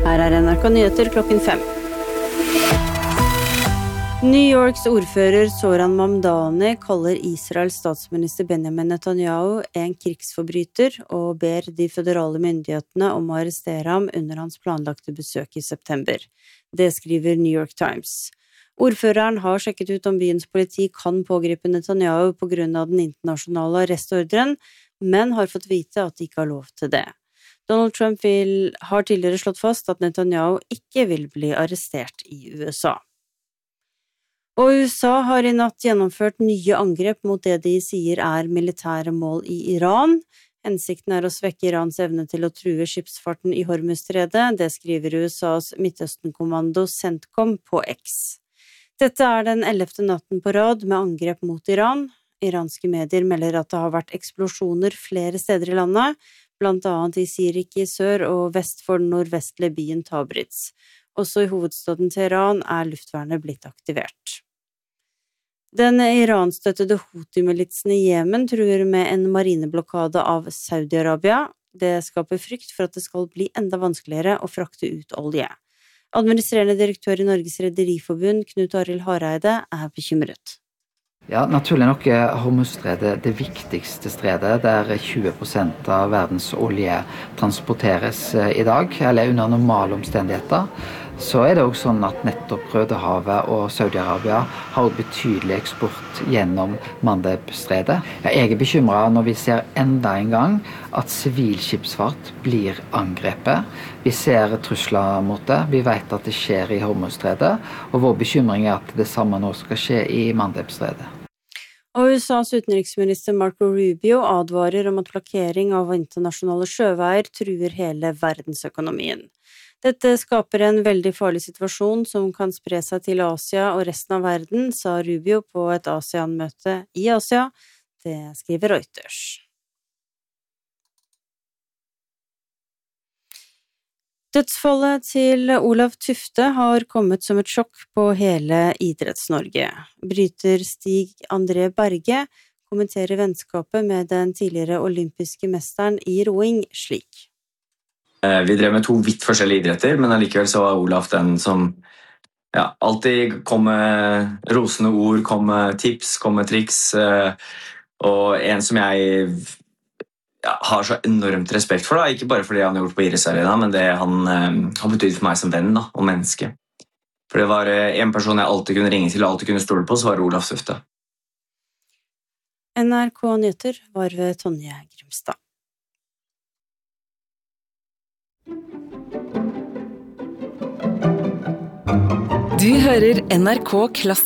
Her NRK Nyheter klokken 5. New Yorks ordfører Zoran Mamdani kaller Israels statsminister Benjamin Netanyahu en krigsforbryter og ber de føderale myndighetene om å arrestere ham under hans planlagte besøk i september. Det skriver New York Times. Ordføreren har sjekket ut om byens politi kan pågripe Netanyahu på grunn av den internasjonale arrestordren, men har fått vite at de ikke har lov til det. Donald Trump har tidligere slått fast at Netanyahu ikke vil bli arrestert i USA. Og USA har i natt gjennomført nye angrep mot det de sier er militære mål i Iran. Hensikten er å svekke Irans evne til å true skipsfarten i Hormuzstredet. Det skriver USAs Midtøsten-kommando CENTCOM på X. Dette er den 11. natten på rad med angrep mot Iran. Iranske medier melder at det har vært eksplosjoner flere steder i landet, blant annet i Sirik i sør og vest for den nordvestlige byen Tabriz. Også i hovedstaden Teheran er luftvernet blitt aktivert. Den iranstøttede Houthi-militsen i Jemen truer med en marineblokade av Saudi-Arabia. Det skaper frykt for at det skal bli enda vanskeligere å frakte ut olje. Administrerende direktør i Norges Rederiforbund, Knut Arild Hareide, er bekymret. Ja, naturlig nok er Hormuzstredet det viktigste stredet der 20% av verdens olje transporteres i dag, eller under normale omstendigheter. Så er det også sånn at nettopp Rødehavet og Saudi-Arabia har betydelig eksport gjennom Mandebstredet. Jeg er bekymret når vi ser enda en gang at sivilskipsfart blir angrepet. Vi ser trusler mot det. Vi vet at det skjer i Hormuzstredet, og vår bekymring er at det samme nå skal skje i Mandebstredet. Og USAs utenriksminister Marco Rubio advarer om at blokkering av internasjonale sjøveier truer hele verdensøkonomien. Dette skaper en veldig farlig situasjon som kan spre seg til Asia og resten av verden, sa Rubio på et ASEAN-møte i Asia. Det skriver Reuters. Dødsfallet til Olav Tufte har kommet som et sjokk på hele Idretts-Norge. Bryter Stig André Berge kommenterer vennskapet med den tidligere olympiske mesteren i roing slik. Vi drev med 2 vidt forskjellige idretter, men allikevel så var Olav den som alltid kom med rosende ord, kom med tips, kom med triks, og en som jeg har så enormt respekt for, ikke bare fordi han har gjort på idrettsarena, men det han har betydd for meg som venn og menneske. For det var en person jeg alltid kunne ringe til og alltid kunne stole på, så var det Olav Tufte. NRK Nyheter var ved Tonje Grimstad. Du hører NRK Klassisk.